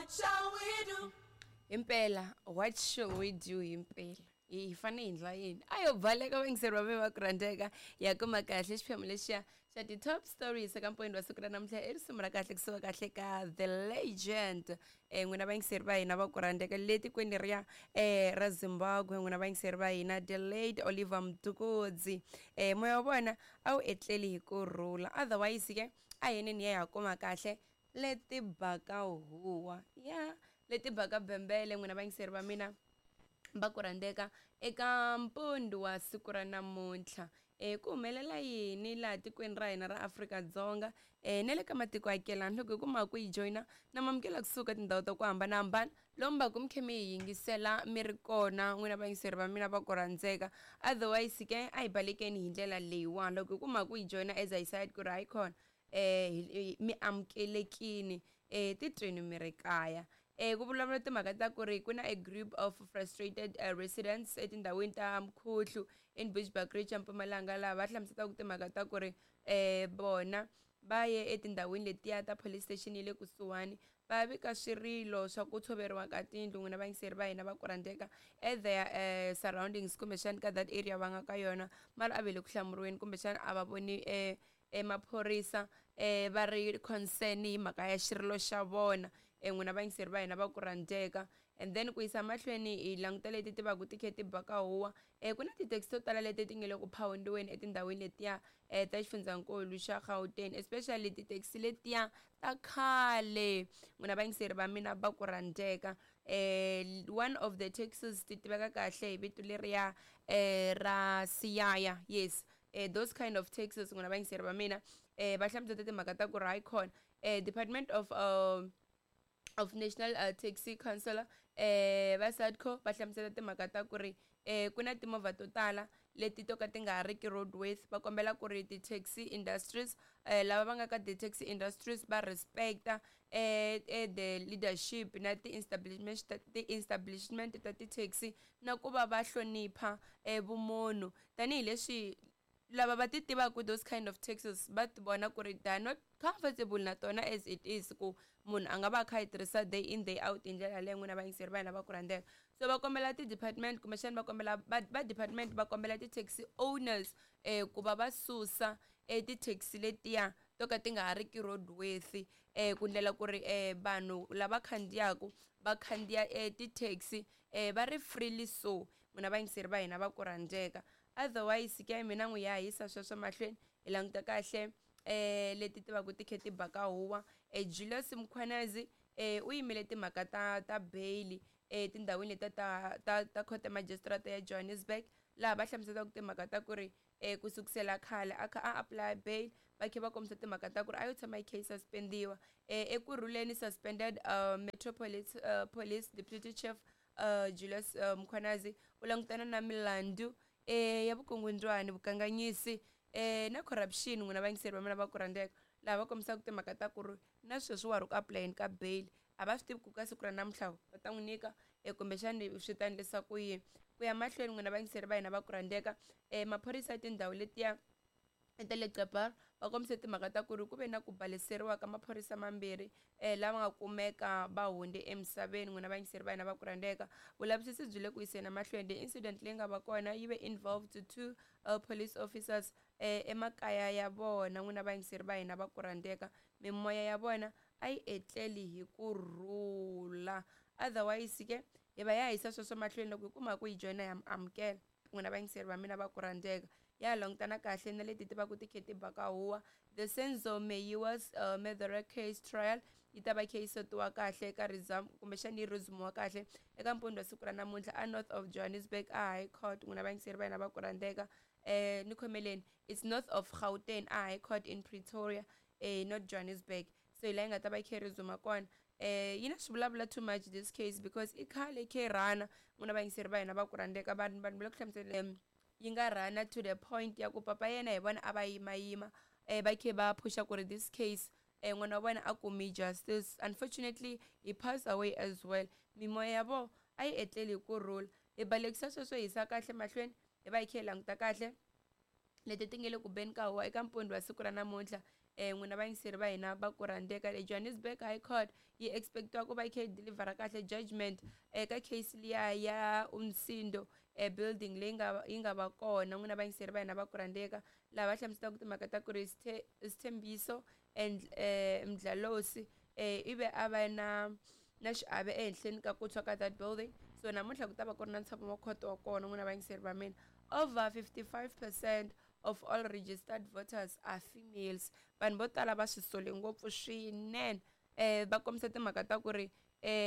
shall we do? Impela, what shall we do impela? Ifane indla yini ayobhaleka wengiserwa bewagrandeka yakuma kahle siphemu leshiya shadi top stories akampondwa sukura namhla erisumra kahle kusuka kahle ka the legend ngwina bangiserwa yina bagrandeka leti kweni ria ra Zimbabwe ngwina bangiserwa yina delayed Oliver Mtukudzi moya bona awu etleli hikurula otherwise ke ayene niya yakuma kahle leti baka huwa leti baka bembele n'wina vangiseri va mina va ku rhandzeka eka mpundu wa siku ra namuntlha ku humelela yini laha tikweni ra hina ra Afrika-Dzonga ne le ka matiko akelani loko hi kuma ku yi joyina na mamukela kusuka tindhawu to ku hambanahambana lomu va ku mi khe mi hi yingisela mi ri kona n'wina vangiseri va mina va ku rhandzeka otherwise ke a hi balekeni hi ndlela leyiwani loko hi kuma ku yi joyina as I said ku ri hayi khona mi amukelekini titweni mi ri kaya ku vulavula timhaka ta ku ri ku na a group of frustrated residents etindhawini ta Mkhuhlu in Bushbuck Ridge Mpumalanga laha va hlamuseta ku timhaka ta ku ri bona va ye etindhawini letiya ta police station yi le kusuhani va vika swirilo swa ku tshoveriwa ka tindlu n'wina vangiseri va hina va ku rhandzeka at their surroundings kumbexani ka that area va nga ka yona mara a ve le ku hlamuriweni kumbexani a va voni maphorisa va ri concern hi mhaka ya xirilo xa vona n'wina vangiseri va hina va ku rhandzeka and then ku yisa mahlweni hi languta leti ti va ku ti khe ti baka huwa ku na ti-taxi to tala leti ti nge le ku phawundiweni etindhawini letiya ta xifundzankulu xa Gauteng especially ti-taxi letiya ta khale n'wina vangiseri va mina va ku rhandzeka one of the taxis ti tiveka kahle hi vito leriya ra Siyaya yes those kind of taxes n'wina vangiseri va mina va hlamuseta timhaka ta ku ri hayi khona Department of National Taxi Council va SADCO va hlamuseta timhaka ta ku ri ku na timovha to tala leti to ka ti nga ri ki roadways va kombela ku ri ti-taxi industries lava va nga ka ti-taxi industries va respecta the leadership na ti-establishment ta ti-taxi na ku va va hlonipha vumunhu tanihileswi lava va ti tivaka those kind of taxes va ti vona ku ri they are not comfortable na tona as it is ku munhu a nga va kha yi tirhisa day in day out hi ndlela leyi n'wina vangiseri va hina va ku rhandzeka so va kombela ti-department kumbexani va kombela va department va kombela ti-taxi owners ku va va susa ti-taxi letiya to ka ti nga ha ri ki roadworthy ku ndlela ku ri vanhu lava khandziyaku va khandziya ti-taxi va ri freely so n'wina vangiseri va hina va ku rhandzeka otherwise ke mina n'wi ya hisa sweswo mahlweni hi languta kahle leti ti va ku ti khe ti baka huwa Julius Mkhwanazi u yimele timhaka ta bail tindhawini leti ta court magistrate ya Johannesburg laha va hlamuselaka timhaka ta ku ri ku sukusela khale a kha a apply bail va khe va kombisa timhaka ta ku ri a yo tshama yi khe yi suspendiwa ekurhuleni suspended police deputy chief Julius Mkhwanazi u langutana na milandu ya vukungundzwani vukanganyisi na corruption n'wina vangiseri va mina va ku rhandzeka laha va kombisaka timhaka ta ku ri na sweswi wa ri ku aplayeni ka bail a va swi tivi ku ka siku ra namuntlha va ta n'wi nyika kumbexani swi ta endlisa ku yini ku ya mahlweni n'wina vangiseri va hina va ku rhandzeka maphorisa ya tindhawu letiya ta le Gqeberha va kombise timhaka ta ku ri ku ve na ku baleseriwa ka maphorisa mambirhi lava nga kumeka va hundze emisaveni n'wina vangiseri va hina va ku rhandzeka vulavisisi byi le ku yiseni mahlweni the incident leyi nga va kona yi ve involved two police officers emakaya ya vona n'wina vangiseri va hina va ku rhandzeka mimoya ya vona a yi etleli hi kurhula otherwise ke hi va ya hisa sweswo mahlweni loko hi kuma ku yi joyina ya amukela n'wina vangiseri va mina va ku rhandzeka ya langutana kahle na leti ti va ku ti khe ti baka huwa the Senzo Meyiwa's murder case trial yi ta va khe yi sotiwa kahle eka kumbexani yi resumiwa kahle eka mpundwa siku ra namuntlha a north of Johannesburg a High Court n'wina vangiseri va hina va ku rhandzeka ni khomeleni it's north of Gauteng a High Court in Pretoria not Johannesburg so hi laha yi nga ta va yi khe resuma kona yi na swi vulavula too much this case because i khale khe rhana n'wina vangiseri va hina va ku rhandzeka vanhu va le ku hlamusela yi nga rhana to the point ya ku papa yena hi vona a va yimayima va khe va phusha ku ri this case n'wana wa vona a kumi justice unfortunately he passed away as well mimoya ya vo a yi etleli hi kurhula hi balekisa sweswo hisa kahle mahlweni hi va hi khe hi languta kahle leti ti nge le ku beni ka huwa eka mpundwa wa siku ra namuntlha n'wina vayingiseri va hina va ku rhandzeka Johannesburg High Court yi expectiwa ku va yi kha yi delivera kahle judgment eka case liya ya Umsindo building leyi yi nga va kona n'wina vayingiseri va hina va ku rhandzeka laha va hlamuselaka timhaka ta ku ri Sithembiso and Mdlalosi ivi a va na xiave ehenhleni ka ku tshwa ka that building. So namuntlha ku ta va ku ri na ntshamo wa khoto wa kona n'wina vayingiseri va mina. Over 55% of all registered voters are females. Vanhu vo tala va swi sole ngopfu swinene va kombisa timhaka ta ku ri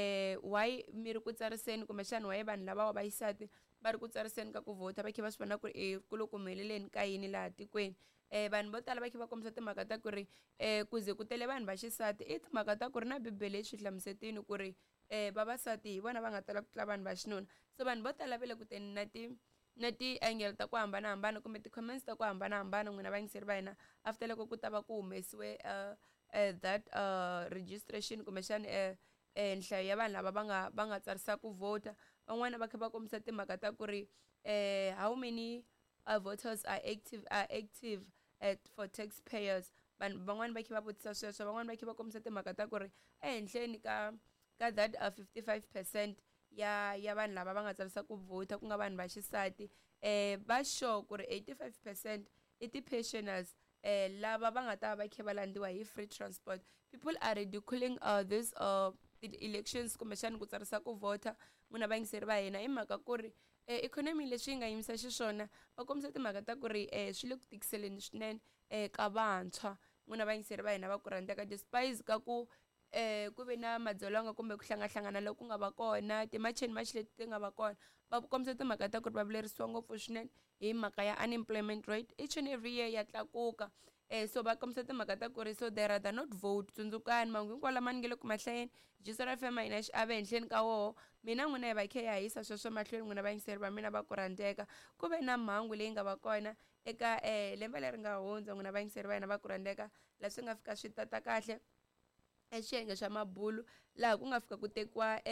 why mi ri ku tsariseni kumbexana why vanhu lava wa vaxisati va ri ku tsariseni ka ku vhota va kha va swi vona ku ri ku lo ku humeleleni ka yini laha tikweni. Vanhu vo tala va kha va kombisa timhaka ta ku ri ku ze ku tele vanhu va xisati i timhaka ta ku ri na bibele yi swi hlamusetini ku ri vavasati hi vona va nga tala ku tlula vanhu va xinuna. So vanhu vo tala va le ku teni na ti-angle ta ku hambanahambana kumbe ti-comments ta ku hambanahambana n'wina vayingiseri va hina after loko ku ta va ku humesiwe that registration kumbexana nhlayo ya vanhu lava va nga tsarisa ku vhota. Van'wana va kha va kombisa timhaka ta ku ri how many voters are active for taxpayers. Vanhu van'wani va kha va vutisa sweswo van'wani va kha va kombisa timhaka ta ku ri ehenhleni ka that 55% ya vanhu lava va nga tsarisa ku vhota ku nga vanhu va xisati va sure ku ri 85% i ti-pensioners lava va nga ta va kha va landziwa hi free transport. People are ridiculing this elections kumbexani ku tsarisa ku vhota n'wina vayingiseri va hina hi mhaka ku ri ikhonomi leswi yi nga yimisa xiswona va kombisa timhaka ta ku ri swi le ku tikiseleni swinene ka vantshwa n'wina vayingiseri va hina va ku rhandzeka despite ka ku ku ve na madzolonga kumbe ku hlanganahlangana loku nga va kona timachinimachi leti ti nga va kona va kombisa timhaka ta ku ri va vulerisiwa ngopfu swinene hi mhaka ya unemployment rate each and every year ya tlakuka. So va kombisa timhaka ta ku ri so they rather not vote. Tsundzukani mahungu hinkwawo lama ni nge le ku mahlayeni jiso ra fema hina xiave henhleni ka woho mina n'wina hi va khe ya hisa sweswo mahlweni n'wina vayingiseri va mina va ku rhandzeka. Ku ve na mhangu leyi nga va kona eka lembe leri nga hundza n'wina vayingiseri va hina va ku rhandzeka laha swi nga fika swi tata kahle exiyenge xa Mabulu laha ku nga fika ku tekiwa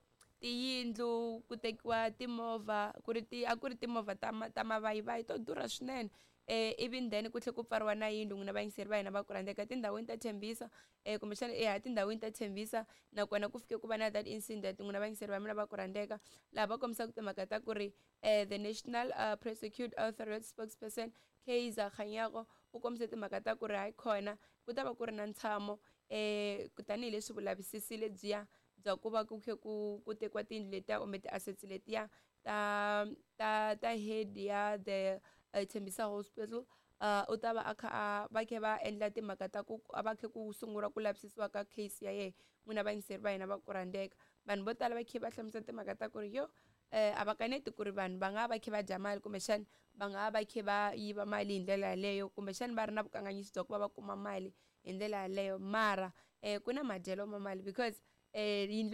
tiyindlu ku tekiwa timovha ku ri a ku ri timovha ta mavayivayi to durha swinene ivi then ku tlhela ku pfariwa na yindlu n'wina vayingiseri va hina va ku rhandzeka tindhawini ta Thembisa kumbexana tindhawini ta Thembisa nakona ku fike ku va na that incident n'wina vayingiseri va mina va ku rhandzeka laha va kombisaka timhaka ta ku ri the National Prosecute Authority spokesperson Kaiser Kganyago u kombise timhaka ta ku ri hayi khona ku ta va ku ri na ntshamo tanihileswi vulavisisi lebyiya bya ku va ku khe ku tekiwa tiyindlu letiya kumbe ti-assets letiya ta head ya the Thembisa Hospital u ta va a kha va khe va endla timhaka ta ku a va khe ku sungula ku lavisisiwa ka case ya yena n'wina vayingiseri va hina va ku rhandzeka. Vanhu vo tala va khe va hlamusela timhaka ta ku ri yo a va kaneti ku ri vanhu va nga va khe va dya mali kumbexana va nga va khe va yiva mali hi ndlela yaleyo kumbexana va ri na vukanganyisi bya ku va va kuma mali hi ndlela yaleyo mara ku na madyelo ma mali because yindlu